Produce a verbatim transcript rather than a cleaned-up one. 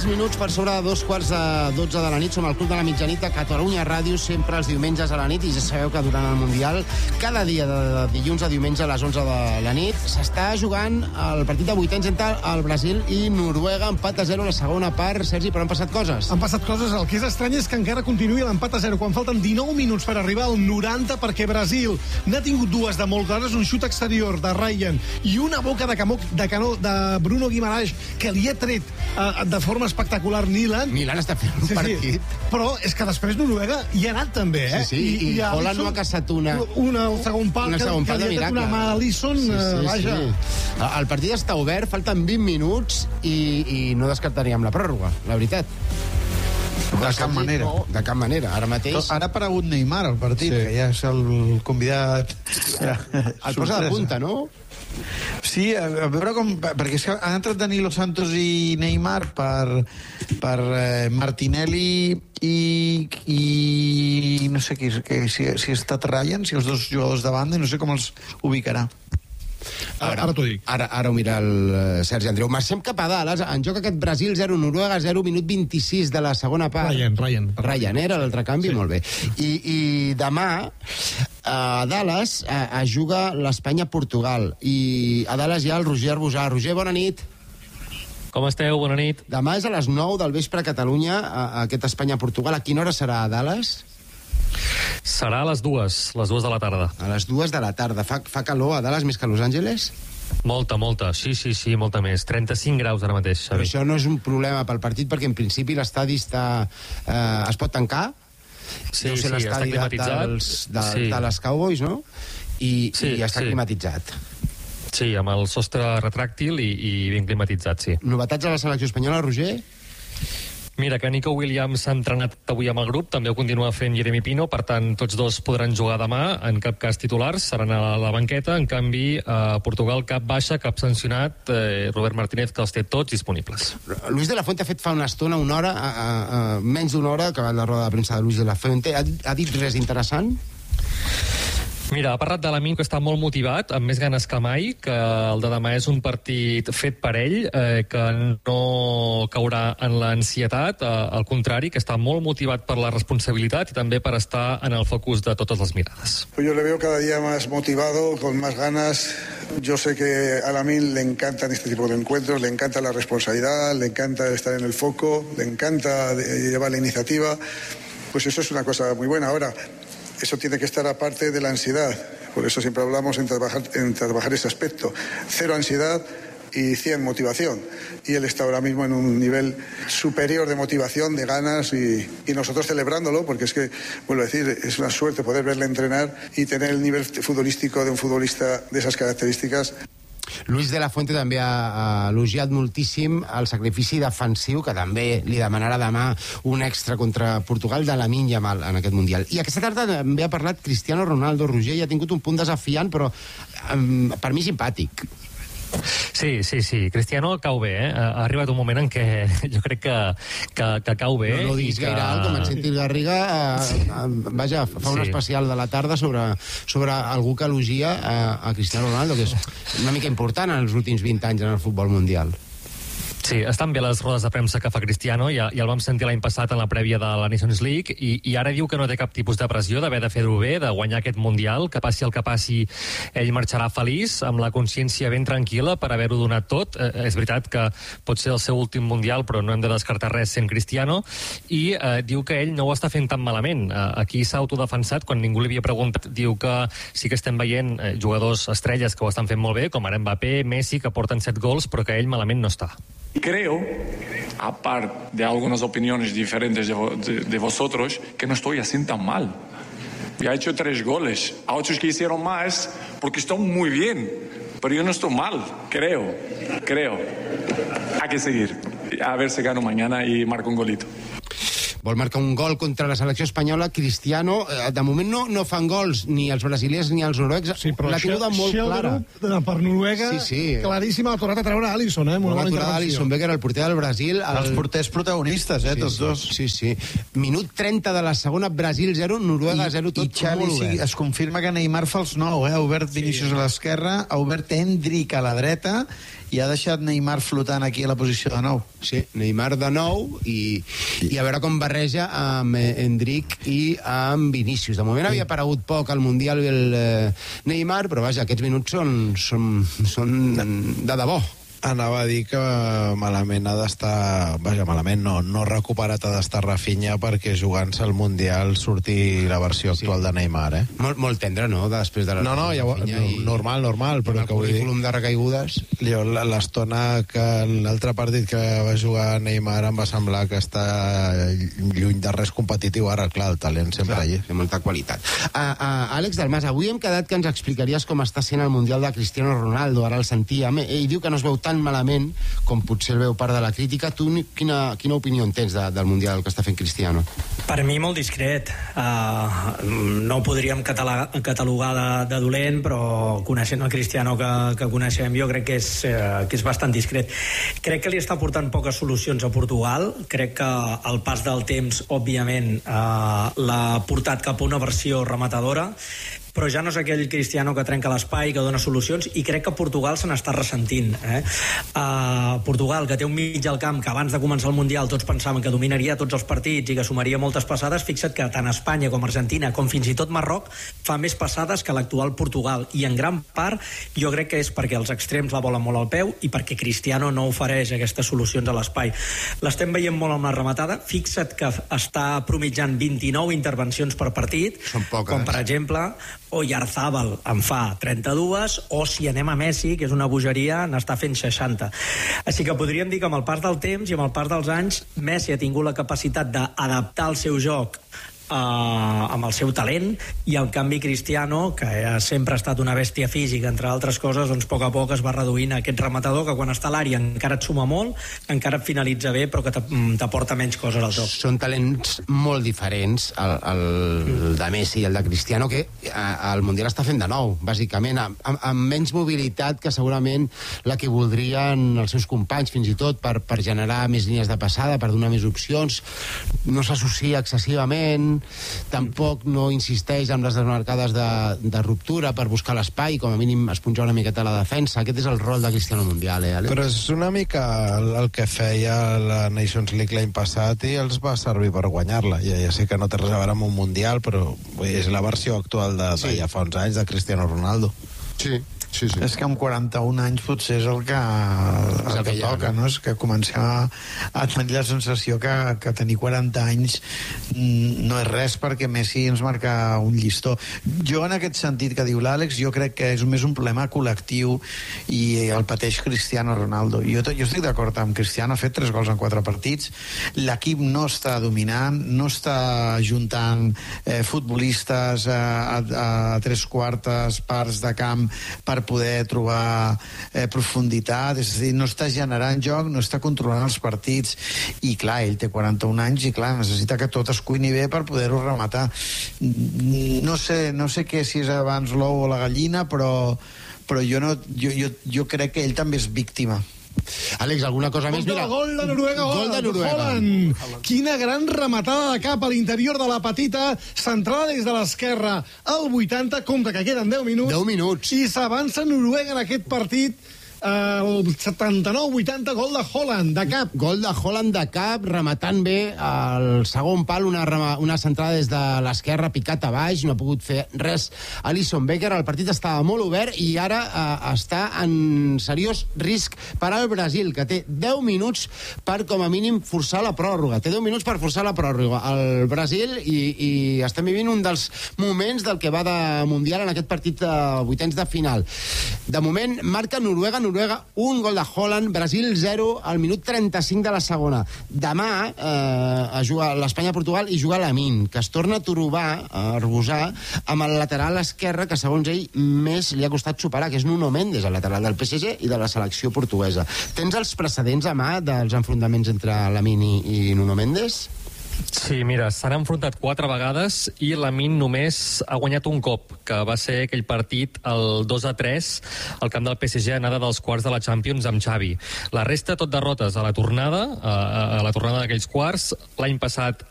sis minuts per sobre de dos quarts de dotze de la nit. Som al Club de la Mitjanit de Catalunya Ràdio, sempre els diumenges a la nit, i ja sabeu que durant el Mundial, cada dia de dilluns a diumenge a les onze de la nit, s'està jugant el partit de vuitens entre el Brasil i Noruega, empat a zero a la segona part. Sergi, però han passat coses. Han passat coses. El que és estrany és que encara continuï l'empat a zero, quan falten dinou minuts per arribar al noranta, perquè Brasil n'ha tingut dues de molt clares, un xut exterior de Ryan i una boca de, camó, de canó de Bruno Guimaraes, que li ha tret uh, de forma espectacular Milan. Milan està fent un sí, partit. Sí. Però és que després Noruega hi ha anat també, eh? Sí, sí, i, i, i Holland no ha caçat una... Una, un segon pal, que, que li ha tret una mà a Alisson, sí, sí, uh, vaja. Sí. El partit està obert, falten vint minuts i, i no descartaríem la pròrroga, la veritat. De cap manera. No, de cap manera, ara mateix... Ara ha aparegut Neymar al partit, sí. que ja és el convidat... El posa de punta, no? Sí, a, a veure com... Perquè és que han entrat Danilo Santos i Neymar per, per eh, Martinelli i, i no sé qui, que, si, si ha estat Ryan, si els dos jugadors de banda, i no sé com els ubicarà. Ara, ara t'ho dic. Ara, ara ho mira el Sergi Andreu. Marxem cap a dalt. En joc aquest Brasil zero, Noruega zero, minut vint-i-sis de la segona part. Ryan, Ryan. Ryan era l'altre canvi, sí. Molt bé. I, i demà a Dallas a, a juga l'Espanya-Portugal. I a Dallas hi ha el Roger Arbusà. Roger, bona nit. Com esteu? Bona nit. Demà és a les nou del vespre a Catalunya, a, a aquest Espanya-Portugal. A quina hora serà a Dallas? Serà a les dues, les dues de la tarda. A les dues de la tarda. Fa, fa calor a Dallas més que a Los Angeles? Molta, molta. Sí, sí, sí, molta més. trenta-cinc graus ara mateix, Xavi. Però això no és un problema pel partit, perquè en principi l'estadi està... Eh, es pot tancar? Sí, Deu ser sí, està climatitzat. Dels, de, sí. de les Cowboys, no? I, sí, i està sí. climatitzat. Sí, amb el sostre retràctil i, i ben climatitzat, sí. Novetats a la selecció espanyola, Roger? Mira, que Nico Williams s'ha entrenat avui amb el grup, també ho continua fent Jeremy Pino, per tant, tots dos podran jugar demà, en cap cas titulars, seran a la banqueta. En canvi, a Portugal cap baixa, cap sancionat, eh, Robert Martínez, que els té tots disponibles. Luis de la Fuente ha fet fa una estona, una hora, a, a, a menys d'una hora, que va la roda de premsa de Luis de la Fuente. Ha, ha dit res interessant? Mira, ha parlat de l'Amin, que està molt motivat, amb més ganes que mai, que el de demà és un partit fet per ell, eh, que no caurà en l'ansietat, eh, al contrari, que està molt motivat per la responsabilitat i també per estar en el focus de totes les mirades. Yo le veo cada día más motivado, con más ganas. Yo sé que a Lamine le encantan este tipo de encuentros, le encanta la responsabilidad, le encanta estar en el foco, le encanta llevar la iniciativa. Pues eso es una cosa muy buena. Ahora, eso tiene que estar aparte de la ansiedad. Por eso siempre hablamos en trabajar, en trabajar ese aspecto. Cero ansiedad y cien motivación. Y él está ahora mismo en un nivel superior de motivación, de ganas, y, y nosotros celebrándolo, porque es que, vuelvo a decir, es una suerte poder verle entrenar y tener el nivel futbolístico de un futbolista de esas características. Luis de la Fuente també ha elogiat moltíssim el sacrifici defensiu, que també li demanarà demà un extra contra Portugal de Lamine Yamal en aquest Mundial. I aquesta tarda també ha parlat Cristiano Ronaldo. Roger, ja ha tingut un punt desafiant, però um, per mi simpàtic. Sí, sí, sí. Cristiano cau bé, eh? Ha arribat un moment en què jo crec que, que, que cau bé. No, no diguis que... gaire alt, com en Santi Garriga, eh, sí. eh, vaja, fa un sí. especial de la tarda sobre, sobre algú que elogia a, a Cristiano Ronaldo, que és una mica important en els últims vint anys en el futbol mundial. Sí, estan bé les rodes de premsa que fa Cristiano, ja, ja el vam sentir l'any passat en la prèvia de la Nations League, i, i ara diu que no té cap tipus de pressió d'haver de fer-ho bé, de guanyar aquest Mundial, que passi el que passi, ell marxarà feliç, amb la consciència ben tranquil·la per haver-ho donat tot. Eh, és veritat que pot ser el seu últim Mundial, però no hem de descartar res sent Cristiano, i eh, diu que ell no ho està fent tan malament. Eh, aquí s'ha autodefensat, quan ningú li havia preguntat, diu que sí que estem veient eh, jugadors estrelles que ho estan fent molt bé, com ara Mbappé, Messi, que porten set gols, però que ell malament no està. Creo, aparte de algunas opiniones diferentes de, de, de vosotros, que no estoy así tan mal. Ya he hecho tres goles. A otros que hicieron más, porque están muy bien. Pero yo no estoy mal, creo. Creo. Hay que seguir. A ver si gano mañana y marco un golito. Vol marcar un gol contra la selecció espanyola. Cristiano, de moment no, no fan gols ni els brasileños ni els noruecs. Sí, però l'ha tinguda molt clara. Per Noruega, sí, sí. claríssima, ha tornat a treure Alisson, eh? Molt bona intervenció. Alisson Becker, el porter del Brasil. El... Els porters protagonistes, eh, sí, tots sí, dos. Sí, sí. Minut trenta de la segona, Brasil zero, Noruega zero, tot I Xavi, molt obert. Sí, es confirma que Neymar fa els nou, eh? Ha obert Vinícius sí. a l'esquerra, ha obert Endrick a la dreta, i ha deixat Neymar flotant aquí a la posició de nou. Sí, Neymar de nou i, i a veure com barreja amb Endrick i amb Vinícius. De moment havia aparegut poc al Mundial el eh, Neymar, però vaja, aquests minuts són, són, són de debò. Anava a dir que malament ha d'estar... Vaja, malament no, no recuperat ha d'estar Rafinha perquè jugant-se al Mundial surti la versió actual sí. de Neymar, eh? Molt, molt tendre, no?, després de la... No, no, ja, i... normal, normal, però que vull dir... currículum de recaigudes... L'estona que l'altre partit que va jugar Neymar em va semblar que està lluny de res competitiu. Ara, clar, el talent sempre clar, allí. Té molta qualitat. Uh, uh, Àlex Dalmas, avui hem quedat que ens explicaries com està sent el Mundial de Cristiano Ronaldo. Ara el sentíem. Ell diu que no es veu tan malament com potser el veu part de la crítica. Tu quina, quina opinió en tens de, del Mundial que està fent Cristiano? Per mi molt discret. Uh, no ho podríem catalogar, catalogar de, de dolent, però coneixent el Cristiano que, que coneixem, jo crec que és, uh, que és bastant discret. Crec que li està portant poques solucions a Portugal. Crec que el pas del temps, òbviament, uh, l'ha portat cap a una versió rematadora, però ja no és aquell Cristiano que trenca l'espai, que dona solucions, i crec que Portugal se n'està ressentint. Eh? Uh, Portugal, que té un mig al camp que abans de començar el Mundial tots pensaven que dominaria tots els partits i que sumaria moltes passades, fixa't que tant Espanya com Argentina, com fins i tot Marroc, fa més passades que l'actual Portugal, i en gran part jo crec que és perquè els extrems la volen molt al peu i perquè Cristiano no ofereix aquestes solucions a l'espai. L'estem veient molt amb la rematada. Fixa't que està promitjant vint-i-nou intervencions per partit. Són poques. Com per exemple Oyarzábal en fa trenta-dues, o si anem a Messi, que és una bogeria, n'està fent seixanta. Així que podríem dir que amb el pas del temps i amb el pas dels anys, Messi ha tingut la capacitat d'adaptar el seu joc Uh, amb el seu talent, i en canvi Cristiano, que ha sempre estat una bèstia física, entre altres coses, doncs a poc a poc es va reduint aquest rematador que quan està a l'àrea encara et suma molt, encara et finalitza bé, però que t'aporta menys coses al toc. Són talents molt diferents, el, el de Messi i el de Cristiano, que el Mundial està fent de nou, bàsicament, amb, amb menys mobilitat que segurament la que voldrien els seus companys, fins i tot per, per generar més línies de passada, per donar més opcions. No s'associa excessivament, tampoc no insisteix en les desmarcades de, de ruptura per buscar l'espai, com a mínim esponjar una miqueta la defensa. Aquest és el rol de Cristiano Mundial, eh, Àlex? Però és una mica el, el que feia la Nations League l'any passat i els va servir per guanyar-la. Ja, ja sé que no té res a veure amb un Mundial, però és la versió actual de, sí. de ja fa uns anys de Cristiano Ronaldo. Sí. Sí, sí. És que amb quaranta-un anys potser és el que, el és el que, que toca, ha, no? És que comencem a, a tenir la sensació que, que tenir quaranta anys no és res perquè Messi ens marca un llistó. Jo, en aquest sentit que diu l'Àlex, jo crec que és més un problema col·lectiu i el pateix Cristiano Ronaldo. Jo, jo estic d'acord amb Cristiano, ha fet tres gols en quatre partits, l'equip no està dominant, no està juntant eh, futbolistes a, a, a tres quartes parts de camp per poder trobar eh, profunditat, és a dir, no està generant joc, no està controlant els partits, i clar, ell té quaranta-un anys i clar, necessita que tot es cuini bé per poder-ho rematar. No sé, no sé què, si és abans l'ou o la gallina, però, però jo, no, jo, jo, jo crec que ell també és víctima. Àlex, alguna cosa més? Mira, gol de Noruega, gol de Noruega. Holland. Quina gran rematada de cap a l'interior de la petita, centrada des de l'esquerra al vuitanta, compte que queden deu minuts. deu minuts. I s'avança Noruega en aquest partit. El setanta-nou vuitanta, gol de Holland, de cap. Gol de Holland de cap, rematant bé al segon pal, una, una centrada des de l'esquerra, picat a baix, no ha pogut fer res Alisson Becker. El partit estava molt obert i ara eh, està en seriós risc per al Brasil, que té deu minuts per, com a mínim, forçar la pròrroga. Té deu minuts per forçar la pròrroga. El Brasil, i, i estem vivint un dels moments del que va de Mundial en aquest partit de vuitens de final. De moment, marca Noruega, Noruega Noruega, un gol de Holland, Brasil zero al minut trenta-cinc de la segona. Demà eh, juga l'Espanya-Portugal i juga l'Amin, que es torna a trobar, a rebosar, amb el lateral esquerre que, segons ell, més li ha costat superar, que és Nuno Mendes, el lateral del P S G i de la selecció portuguesa. Tens els precedents a mà dels enfrontaments entre l'Amin i, i Nuno Mendes? Sí, mira, s'han enfrontat quatre vegades i l'Amin només ha guanyat un cop, que va ser aquell partit el dos a tres al camp del P S G, anada dels quarts de la Champions amb Xavi. La resta tot derrotes a la tornada, a, a la tornada d'aquells quarts. L'any passat